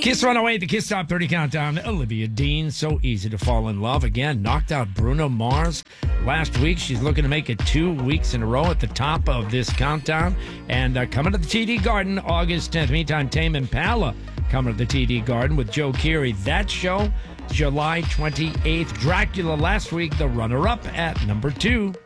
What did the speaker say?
Kiss 108, the Kiss Top 30 Countdown. Olivia Dean, so easy to fall in love. Again, knocked out Bruno Mars last week. She's looking to make it 2 weeks in a row at the top of this countdown. And coming to the TD Garden August 10th. Meantime, Tame Impala coming to the TD Garden with Joe Keery. That show, July 28th. Dracula last week, the runner-up at number 2.